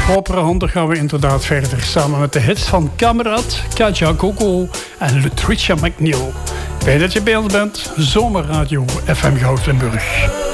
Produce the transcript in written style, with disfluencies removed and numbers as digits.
Opera gaan we inderdaad verder. Samen met de hits van Kamerad, Katja Coco en Lutricia McNeil. Fijn dat je bij ons bent. Zomerradio FM Goud Limburg.